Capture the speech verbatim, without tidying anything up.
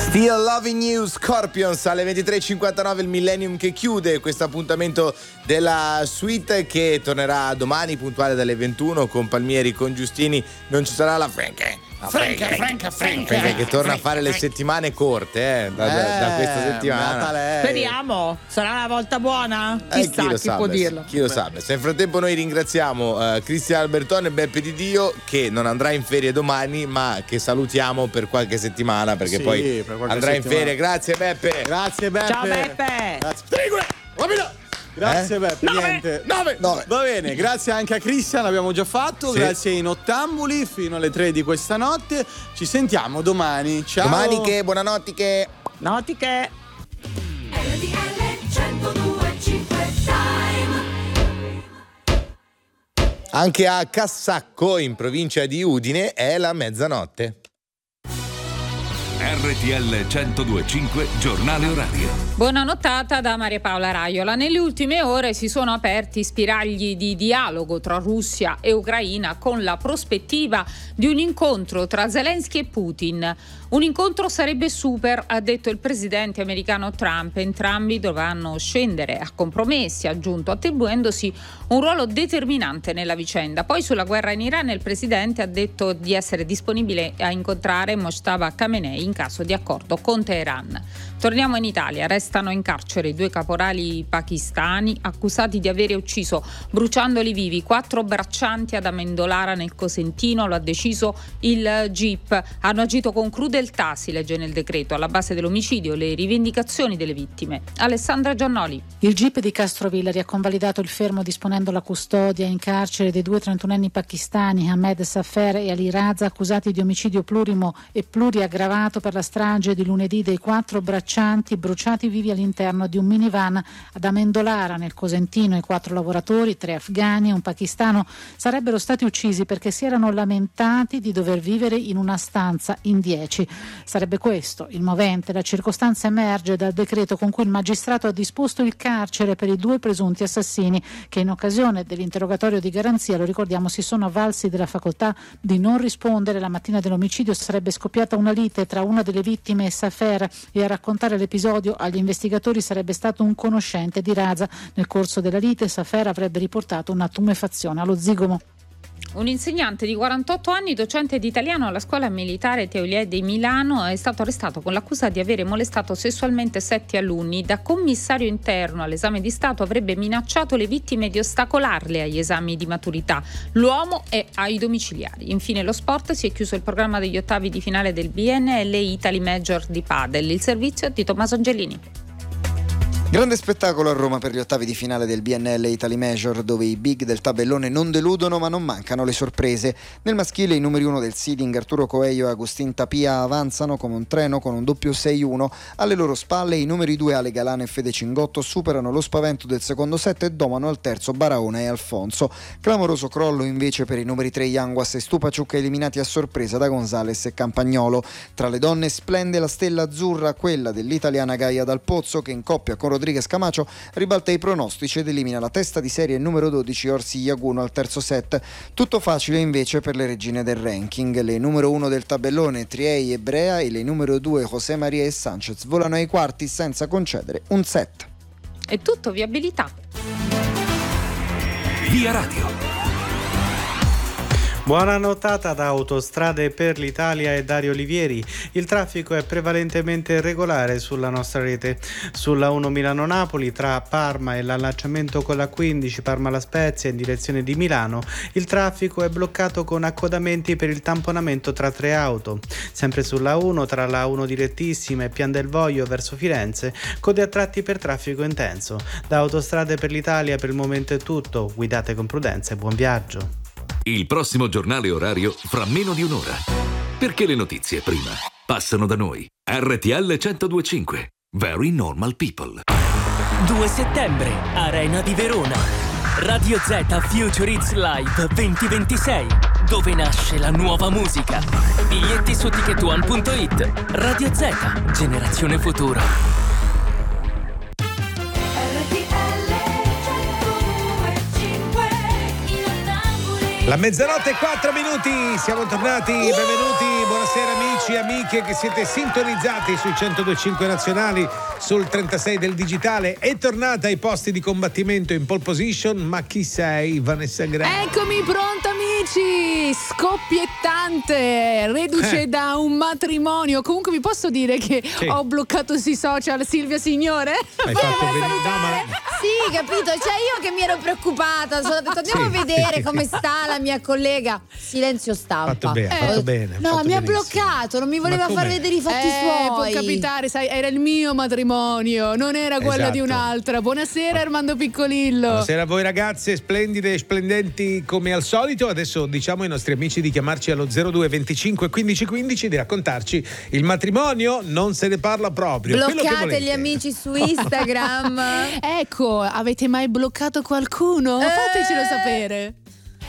Still Loving You, Scorpions, alle ventitré e cinquantanove il Millennium che chiude questo appuntamento della suite, che tornerà domani puntuale dalle ventuno con Palmieri, con Giustini. Non ci sarà la Franca Franca, Franca, Franca, che torna a fare le settimane corte eh, da, da, da questa settimana. Speriamo, sarà una volta buona? Eh, Chissà, chi lo chi sa, può beh, dirlo. Chi lo sa. Nel frattempo noi ringraziamo uh, Cristian Albertone e Beppe Di Dio, che non andrà in ferie domani, ma che salutiamo per qualche settimana, perché sì, poi andrà settimana. in ferie. Grazie Beppe. Grazie Beppe. Ciao Beppe. Grazie. Grazie eh? Beppe, nove, niente. Nove, nove. Va bene, grazie anche a Cristian, l'abbiamo già fatto. Sì. Grazie ai Nottambuli fino alle tre di questa notte. Ci sentiamo domani. Ciao. Domani che buonanotte che Noti che anche a Cassacco, in provincia di Udine, è la mezzanotte. R T L centodue e cinque giornale orario. Buona nottata da Maria Paola Raiola. Nelle ultime ore si sono aperti spiragli di dialogo tra Russia e Ucraina, con la prospettiva di un incontro tra Zelensky e Putin. Un incontro sarebbe super, ha detto il presidente americano Trump. Entrambi dovranno scendere a compromessi, ha aggiunto, attribuendosi un ruolo determinante nella vicenda. Poi sulla guerra in Iran il presidente ha detto di essere disponibile a incontrare Mojtaba Khamenei in caso di accordo con Teheran. Torniamo in Italia. Restano in carcere i due caporali pakistani accusati di avere ucciso, bruciandoli vivi, quattro braccianti ad Amendolara nel Cosentino. Lo ha deciso il G I P. Hanno agito con crudeltà, si legge nel decreto. Alla base dell'omicidio le rivendicazioni delle vittime. Alessandra Giannoli. Il G I P di Castrovillari ha convalidato il fermo disponendo la custodia in carcere dei due trentunenni pakistani, Ahmed Safer e Ali Raza, accusati di omicidio plurimo e pluriaggravato per la strage di lunedì dei quattro braccianti bruciati vivi all'interno di un minivan ad Amendolara nel Cosentino. I quattro lavoratori, tre afghani e un pakistano, sarebbero stati uccisi perché si erano lamentati di dover vivere in una stanza in dieci. Sarebbe questo il movente. La circostanza emerge dal decreto con cui il magistrato ha disposto il carcere per i due presunti assassini, che in occasione dell'interrogatorio di garanzia, lo ricordiamo, si sono avvalsi della facoltà di non rispondere. La mattina dell'omicidio sarebbe scoppiata una lite tra una delle vittime e Safer, e a raccontare l'episodio agli investigatori sarebbe stato un conoscente di Raza. Nel corso della lite Safer avrebbe riportato una tumefazione allo zigomo. Un insegnante di quarantotto anni, docente di italiano alla scuola militare Teolie di Milano, è stato arrestato con l'accusa di avere molestato sessualmente sette alunni. Da commissario interno all'esame di Stato avrebbe minacciato le vittime di ostacolarle agli esami di maturità. L'uomo è ai domiciliari. Infine lo sport. Si è chiuso il programma degli ottavi di finale del B N L Italy Major di Padel. Il servizio di Tommaso Angelini. Grande spettacolo a Roma per gli ottavi di finale del B N L Italy Major, dove i big del tabellone non deludono ma non mancano le sorprese. Nel maschile i numeri uno del seeding Arturo Coelho e Agustin Tapia avanzano come un treno con un doppio sei uno. Alle loro spalle i numeri due Ale Galano e Fede Cingotto superano lo spavento del secondo set e domano al terzo Baraona e Alfonso. Clamoroso crollo invece per i numeri tre Yanguas e Stupaciuc, eliminati a sorpresa da Gonzales e Campagnolo. Tra le donne splende la stella azzurra, quella dell'italiana Gaia Dal Pozzo, che in coppia con Rodriguez Camacho ribalta i pronostici ed elimina la testa di serie numero dodici Orsi Iaguno al terzo set. Tutto facile invece per le regine del ranking. Le numero uno del tabellone Triei e Brea e le numero due José María e Sanchez volano ai quarti senza concedere un set. È tutto viabilità. Via Radio. Buona nottata da Autostrade per l'Italia e Dario Olivieri. Il traffico è prevalentemente regolare sulla nostra rete. Sulla uno Milano-Napoli tra Parma e l'allacciamento con la quindici Parma-La Spezia in direzione di Milano, il traffico è bloccato con accodamenti per il tamponamento tra tre auto. Sempre sulla uno tra la uno direttissima e Pian del Voglio verso Firenze, code a tratti per traffico intenso. Da Autostrade per l'Italia per il momento è tutto. Guidate con prudenza e buon viaggio. Il prossimo giornale orario fra meno di un'ora. Perché le notizie prima passano da noi. R T L centodue e cinque. Very Normal People. due settembre, Arena di Verona. Radio Z Future Hits Live duemilaventisei. Dove nasce la nuova musica. Biglietti su ticket one punto it. Radio Z, generazione futuro. La mezzanotte e quattro minuti, siamo tornati, benvenuti, buonasera amici e amiche che siete sintonizzati sui centodue e cinque nazionali, sul trentasei del digitale. È tornata ai posti di combattimento in pole position, ma chi sei, Vanessa Graham? Eccomi pronta amici, scoppiettante, reduce Eh. da un matrimonio. Comunque vi posso dire che Sì. ho bloccato sui social Silvia Signore? Hai fatto bene, no, ma Sì, capito? Cioè io che mi ero preoccupata, sono detto andiamo Sì. a vedere come sta la mia collega. Silenzio stampa. fatto bene, Eh, fatto bene. No, fatto mi ha benissimo. bloccato, non mi voleva come? far vedere i fatti Eh, suoi. può capitare, sai, era il mio matrimonio, non era quello Esatto. di un'altra. Buonasera Armando Piccolillo. Buonasera a voi ragazze, splendide e splendenti come al solito. Adesso diciamo ai nostri amici di chiamarci allo zero due venticinque quindici quindici di raccontarci il matrimonio, non se ne parla proprio. Quello che Bloccate volete. gli amici su Instagram. Ecco, avete mai bloccato qualcuno? Eh. Fatecelo sapere.